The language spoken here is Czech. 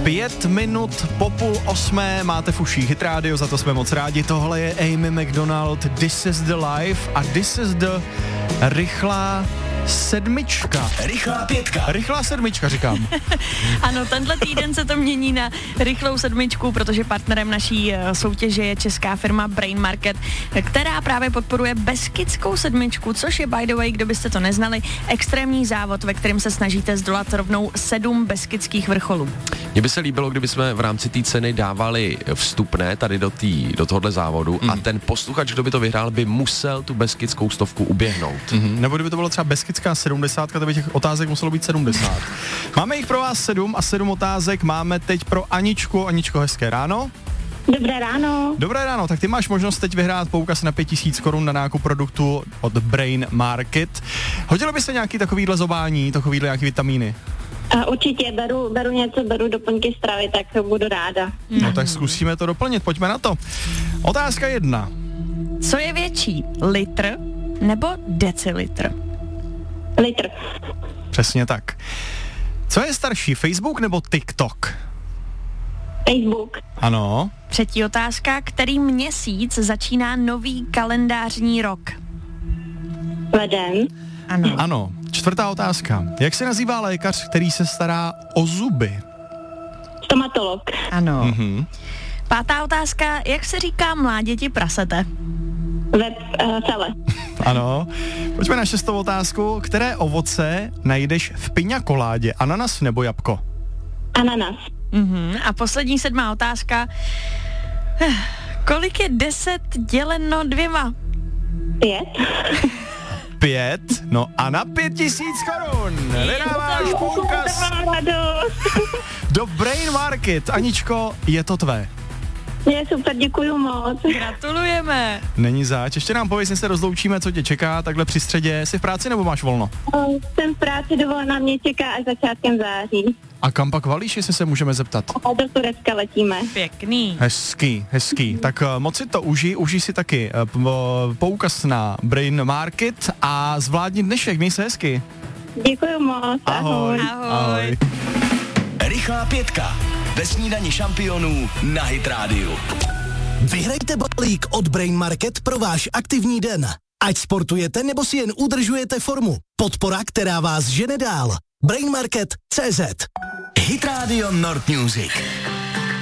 5 minut po 7:30 máte v uších Hit Radio, za to jsme moc rádi. Tohle je Amy McDonald, This is the Life a This is the rychlá sedmička. Rychlá sedmička, říkám. Ano, tenhle týden se to mění na rychlou sedmičku, protože partnerem naší soutěže je česká firma Brain Market, která právě podporuje Beskidskou sedmičku, což je, by the way, kdo byste to neznali, extrémní závod, ve kterém se snažíte zdolat rovnou 7 beskydských vrcholů. Mně by se líbilo, kdyby jsme v rámci té ceny dávali vstupné tady do tohohle závodu a ten posluchač, kdo by to vyhrál, by musel tu beskidskou 100 uběhnout. Nebo kdyby to bylo třeba Beskidská 70, to by těch otázek muselo být 70. Máme jich pro vás 7 a 7 otázek máme teď pro Aničku. Aničko, hezké ráno. Dobré ráno. Dobré ráno, tak ty máš možnost teď vyhrát poukaz na 5000 korun na nákup produktu od Brain Market. Hodilo by se nějaký takovýhle zobání, takovýhle nějaký vitamíny? Určitě, beru doplňky stravy, tak budu ráda. No tak zkusíme to doplnit, pojďme na to. Otázka 1. Co je větší, litr nebo decilitr? Litr. Přesně tak. Co je starší, Facebook nebo TikTok? Facebook. Ano. Třetí otázka, který měsíc začíná nový kalendářní rok? Leden. Ano. Ano. Čtvrtá otázka. Jak se nazývá lékař, který se stará o zuby? Stomatolog. Ano. Pátá otázka, jak se říká mláděti prasete? Cele. Ano. Pojďme na 6. otázku. Které ovoce najdeš v piňakoládě? Ananas nebo jabko? Ananas. A poslední 7. otázka. Kolik je 10 děleno 2? 5. 5? No a na 5000 korun vydáváš poukaz do Brain Market. Aničko, je to tvé. Je super, děkuju moc. Gratulujeme. Není zač. Ještě nám pověz, se rozloučíme, co tě čeká takhle při středě. Jsi v práci nebo máš volno? Jsem v práci, dovolená mě čeká až začátkem září. A kam pak valíš, jestli se můžeme zeptat? Do Turecka letíme. Pěkný. Hezký. Tak moc si to užij si taky poukaz na Brain Market a zvládni dnešek, měj se hezky. Děkuju moc. Ahoj. Ahoj. Rychlá pětka. Ve snídani šampionů na Hit Radio. Vyhrajte balík od Brain Market pro váš aktivní den. Ať sportujete nebo si jen udržujete formu. Podpora, která vás žene dál. Brain Market CZ. Hit Radio Nord Music.